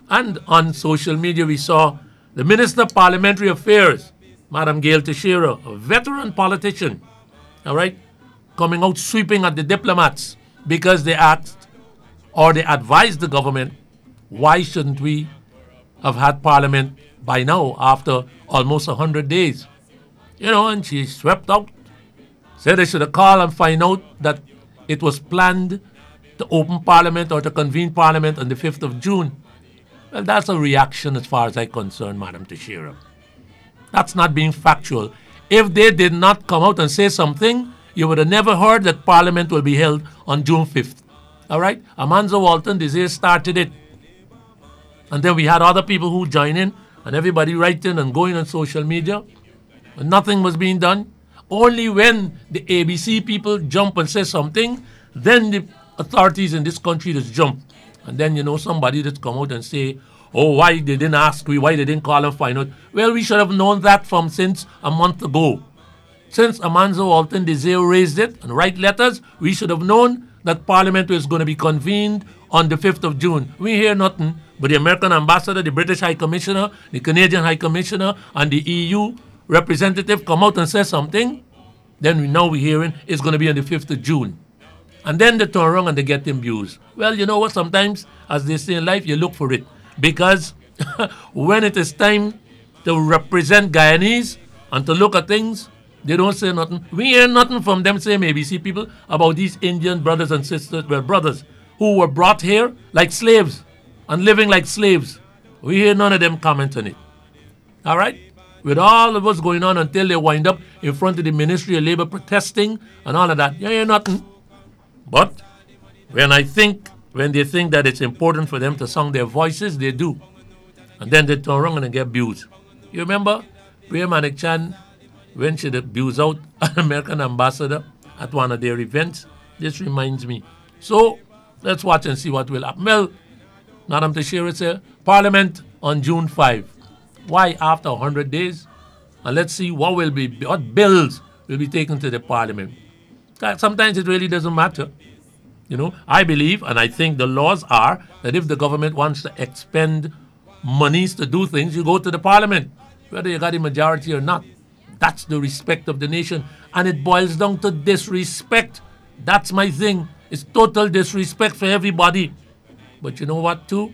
And on social media, we saw the Minister of Parliamentary Affairs, Madam Gail Teixeira, a veteran politician, all right, coming out sweeping at the diplomats because they asked or they advised the government, why shouldn't we have had parliament by now after almost 100 days? And she swept out, said they should have called and find out that it was planned to open parliament or to convene parliament on the 5th of June. Well, that's a reaction as far as I'm concerned, Madam Teixeira. That's not being factual. If they did not come out and say something, you would have never heard that Parliament will be held on June 5th. All right? Amanzo Walton Desir started it. And then we had other people who joined in, and everybody writing and going on social media. And nothing was being done. Only when the ABC people jump and say something, then the authorities in this country just jump. And then, somebody just come out and say, oh, why they didn't ask me, why they didn't call and find out. Well, we should have known that from since a month ago. Since Amanzo Walton Desir raised it and write letters, we should have known that Parliament was going to be convened on the 5th of June. We hear nothing, but the American ambassador, the British High Commissioner, the Canadian High Commissioner, and the EU representative come out and say something. Then we're hearing it's going to be on the 5th of June. And then they turn around and they get abused. Well, you know what? Sometimes, as they say in life, you look for it. Because when it is time to represent Guyanese and to look at things, they don't say nothing. We hear nothing from them, same ABC people, about these Indian brothers and sisters, brothers, who were brought here like slaves and living like slaves. We hear none of them comment on it. All right? With all of what's going on until they wind up in front of the Ministry of Labor protesting and all of that, you hear nothing. But when they think that it's important for them to sing their voices, they do. And then they turn around and get abused. You remember Priya Manik Chan, when she abused out an American ambassador at one of their events? This reminds me. So let's watch and see what will happen. Well, Madam Teixeira said, Parliament on June 5. Why after 100 days? And let's see what bills will be taken to the Parliament. Sometimes it really doesn't matter. I believe and I think the laws are that if the government wants to expend monies to do things, you go to the Parliament, whether you got a majority or not. That's the respect of the nation. And it boils down to disrespect. That's my thing. It's total disrespect for everybody. But you know what, too?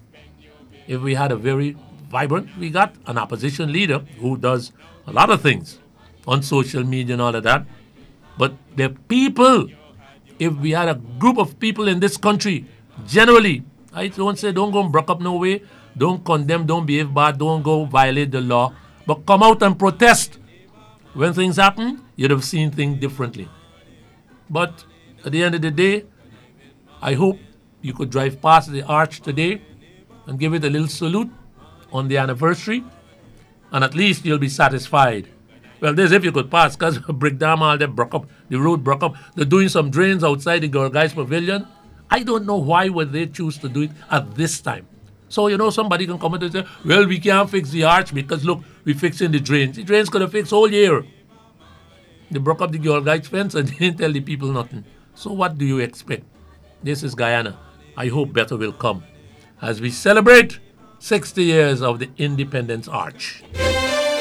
If we had we got an opposition leader who does a lot of things on social media and all of that. But the people, if we had a group of people in this country, generally, I don't say don't go and broke up no way, don't condemn, don't behave bad, don't go violate the law, but come out and protest. When things happen, you'd have seen things differently. But at the end of the day, I hope you could drive past the arch today and give it a little salute on the anniversary, and at least you'll be satisfied. Well, this if you could pass, because Brick Dam all that broke up, the road broke up. They're doing some drains outside the Girl Guys Pavilion. I don't know why would they choose to do it at this time. So, somebody can come and say, well, we can't fix the arch because, look, we're fixing the drains. The drains could have fixed all year. They broke up the Girl Guides fence and didn't tell the people nothing. So what do you expect? This is Guyana. I hope better will come as we celebrate 60 years of the Independence Arch.